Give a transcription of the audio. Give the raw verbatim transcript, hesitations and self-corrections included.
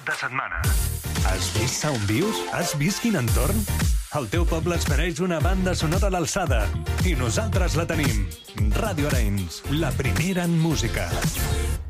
cap de setmana. Has vist Soundviews? Has vist quin entorn? El teu poble es mereix una banda sonora a l'alçada. I nosaltres la tenim. Ràdio Arenys, la primera en música.